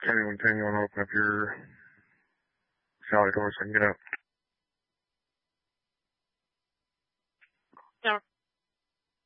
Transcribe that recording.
Charlie 110, you want to open up your Sally door so I can get out? Yeah.